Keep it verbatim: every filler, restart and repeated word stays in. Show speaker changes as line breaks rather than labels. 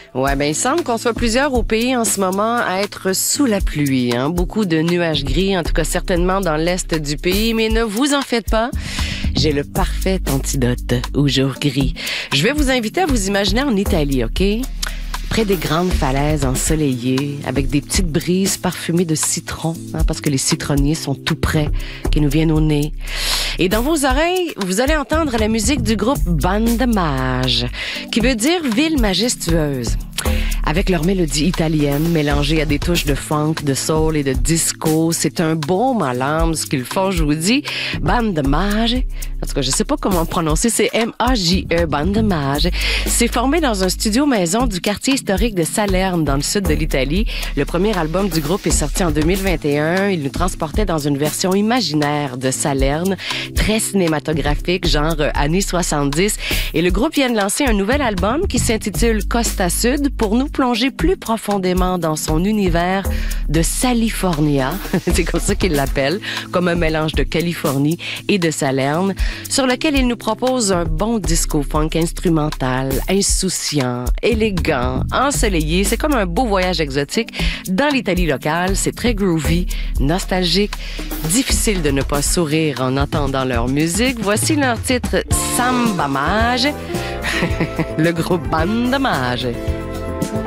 Ouais, ben il semble qu'on soit plusieurs au pays en ce moment à être sous la pluie. Hein? Beaucoup de nuages gris, en tout cas certainement dans l'est du pays, mais ne vous en faites pas. J'ai le parfait antidote au jour gris. Je vais vous inviter à vous imaginer en Italie, OK? Près des grandes falaises ensoleillées, avec des petites brises parfumées de citron, hein, parce que les citronniers sont tout près, qui nous viennent au nez. Et dans vos oreilles, vous allez entendre la musique du groupe Banda Mage, qui veut dire ville majestueuse. Avec leur mélodie italienne mélangée à des touches de funk, de soul et de disco, c'est un baume à l'âme ce qu'ils font, je vous dis. Banda Mage, en tout cas, je sais pas comment prononcer, c'est M A J E, Banda Mage. C'est formé dans un studio maison du quartier historique de Salerne, dans le sud de l'Italie. Le premier album du groupe est sorti en deux mille vingt et un. Il nous transportait dans une version imaginaire de Salerne, très cinématographique, genre euh, années soixante-dix. Et le groupe vient de lancer un nouvel album qui s'intitule Costa Sud pour nous plonger plus profondément dans son univers de Salifornia, c'est comme ça qu'il l'appelle, comme un mélange de Californie et de Salerne, sur lequel il nous propose un bon disco-funk instrumental, insouciant, élégant, ensoleillé. C'est comme un beau voyage exotique dans l'Italie locale. C'est très groovy, nostalgique, difficile de ne pas sourire en entendant leur musique. Voici leur titre Samba Mage, le groupe Banda Mage.